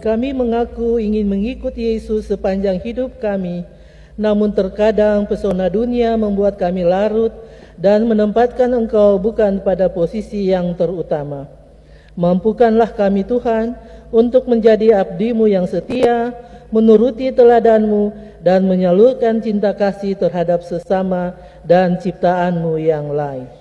Kami mengaku ingin mengikuti Yesus sepanjang hidup kami, namun terkadang pesona dunia membuat kami larut dan menempatkan Engkau bukan pada posisi yang terutama. Mampukanlah kami Tuhan untuk menjadi abdi-Mu yang setia, menuruti teladan-Mu, dan menyalurkan cinta kasih terhadap sesama dan ciptaan-Mu yang lain.